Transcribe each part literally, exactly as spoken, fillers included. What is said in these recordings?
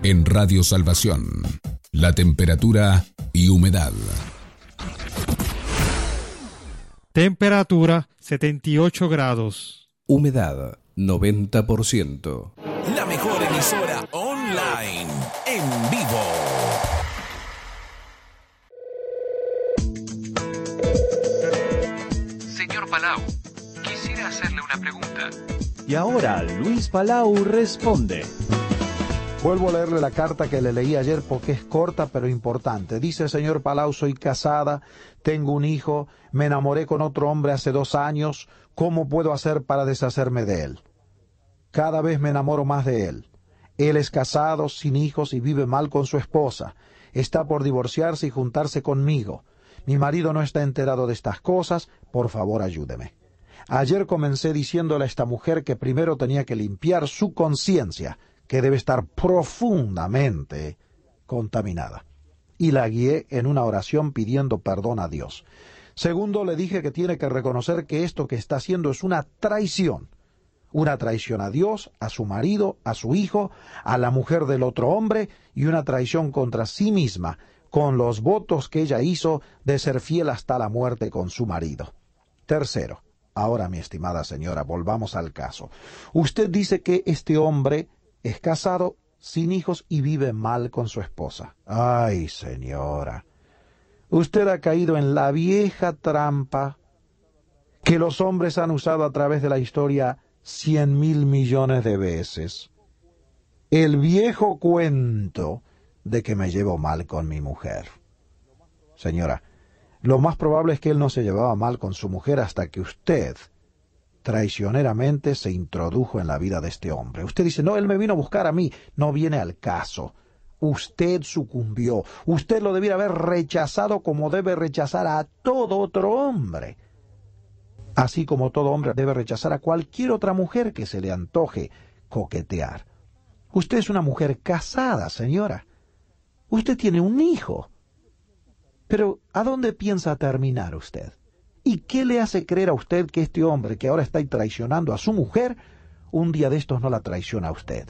En Radio Salvación, la temperatura y humedad. Temperatura setenta y ocho grados. Humedad noventa por ciento. La mejor emisora online, en vivo. Señor Palau, quisiera hacerle una pregunta. Y ahora Luis Palau responde. Vuelvo a leerle la carta que le leí ayer porque es corta pero importante. Dice: señor Palau, soy casada, tengo un hijo, me enamoré con otro hombre hace dos años. ¿Cómo puedo hacer para deshacerme de él? Cada vez me enamoro más de él. Él es casado, sin hijos y vive mal con su esposa. Está por divorciarse y juntarse conmigo. Mi marido no está enterado de estas cosas. Por favor, ayúdeme. Ayer comencé diciéndole a esta mujer que primero tenía que limpiar su conciencia, que debe estar profundamente contaminada. Y la guié en una oración pidiendo perdón a Dios. Segundo, le dije que tiene que reconocer que esto que está haciendo es una traición. Una traición a Dios, a su marido, a su hijo, a la mujer del otro hombre, y una traición contra sí misma, con los votos que ella hizo de ser fiel hasta la muerte con su marido. Tercero, ahora, mi estimada señora, volvamos al caso. Usted dice que este hombre es casado, sin hijos y vive mal con su esposa. Ay, señora, usted ha caído en la vieja trampa que los hombres han usado a través de la historia cien mil millones de veces. El viejo cuento de que me llevo mal con mi mujer. Señora, lo más probable es que él no se llevaba mal con su mujer hasta que usted traicioneramente se introdujo en la vida de este hombre. Usted dice: no, él me vino a buscar a mí. No viene al caso. Usted sucumbió. Usted lo debiera haber rechazado como debe rechazar a todo otro hombre. Así como todo hombre debe rechazar a cualquier otra mujer que se le antoje coquetear. Usted es una mujer casada, señora. Usted tiene un hijo. Pero, ¿a dónde piensa terminar usted? ¿Y qué le hace creer a usted que este hombre que ahora está traicionando a su mujer, un día de estos no la traiciona a usted?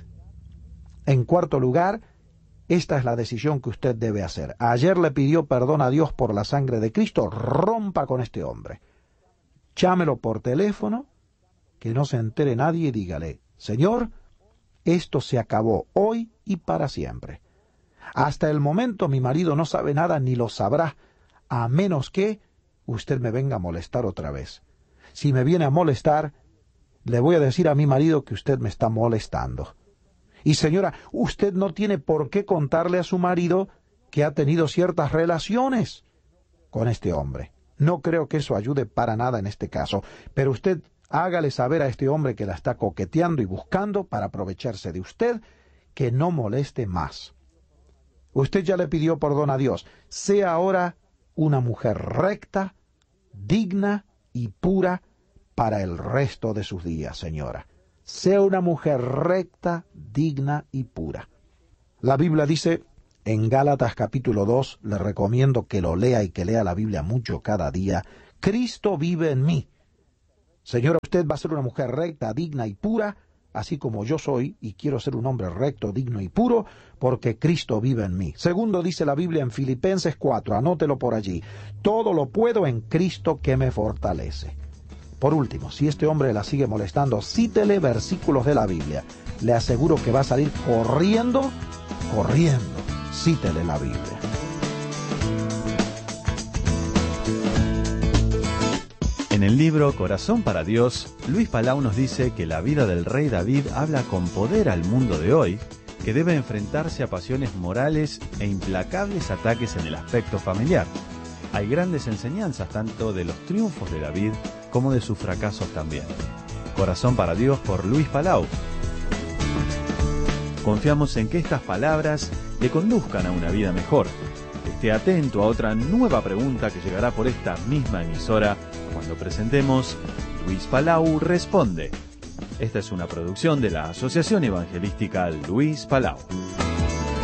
En cuarto lugar, esta es la decisión que usted debe hacer. Ayer le pidió perdón a Dios por la sangre de Cristo. Rompa con este hombre. Llámelo por teléfono, que no se entere nadie, y dígale: Señor, esto se acabó hoy y para siempre. Hasta el momento mi marido no sabe nada ni lo sabrá, a menos que usted me venga a molestar otra vez. Si me viene a molestar, le voy a decir a mi marido que usted me está molestando. Y señora, usted no tiene por qué contarle a su marido que ha tenido ciertas relaciones con este hombre. No creo que eso ayude para nada en este caso, pero usted hágale saber a este hombre que la está coqueteando y buscando para aprovecharse de usted, que no moleste más. Usted ya le pidió perdón a Dios. Sea ahora una mujer recta, digna y pura para el resto de sus días, señora. Sea una mujer recta, digna y pura. La Biblia dice en Gálatas capítulo dos, le recomiendo que lo lea y que lea la Biblia mucho cada día: Cristo vive en mí. Señora, usted va a ser una mujer recta, digna y pura, así como yo soy, y quiero ser un hombre recto, digno y puro, porque Cristo vive en mí. Segundo, dice la Biblia en Filipenses cuatro, anótelo por allí: todo lo puedo en Cristo que me fortalece. Por último, si este hombre la sigue molestando, cítele versículos de la Biblia. Le aseguro que va a salir corriendo, corriendo. Cítele la Biblia. En el libro Corazón para Dios, Luis Palau nos dice que la vida del rey David habla con poder al mundo de hoy, que debe enfrentarse a pasiones morales e implacables ataques en el aspecto familiar. Hay grandes enseñanzas tanto de los triunfos de David como de sus fracasos también. Corazón para Dios por Luis Palau. Confiamos en que estas palabras le conduzcan a una vida mejor. Esté atento a otra nueva pregunta que llegará por esta misma emisora cuando presentemos Luis Palau Responde. Esta es una producción de la Asociación Evangelística Luis Palau.